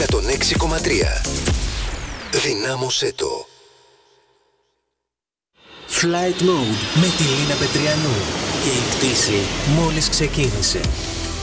106,3. Δυνάμωσέ το. Flight Mode με τη Λίνα Πετριανού. Και η πτήση μόλις ξεκίνησε.